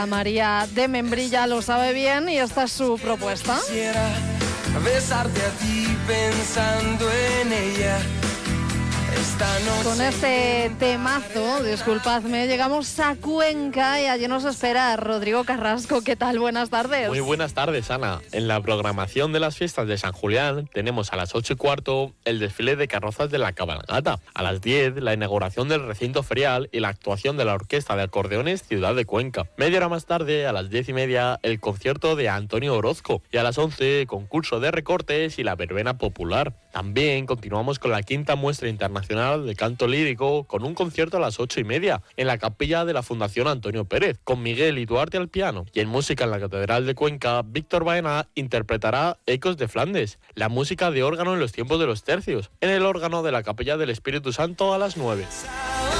María de Membrilla lo sabe bien y esta es su propuesta. Quisiera besarte a ti pensando en ella. Esta noche. Con este temazo, disculpadme, llegamos a Cuenca y allí nos espera Rodrigo Carrasco. ¿Qué tal? Buenas tardes. Muy buenas tardes, Ana. En la programación de las fiestas de San Julián tenemos a las 8:15 el desfile de carrozas de la cabalgata, a las 10 la inauguración del recinto ferial y la actuación de la Orquesta de Acordeones Ciudad de Cuenca. Media hora más tarde, a las 10:30, el concierto de Antonio Orozco y a las 11 concurso de recortes y la verbena popular. También continuamos con la quinta muestra internacional de canto lírico con un concierto a las 8:30 en la capilla de la Fundación Antonio Pérez, con Miguel y Duarte al piano. Y en música en la Catedral de Cuenca, Víctor Baena interpretará Ecos de Flandes, la música de órgano en los tiempos de los tercios, en el órgano de la Capilla del Espíritu Santo a las 9.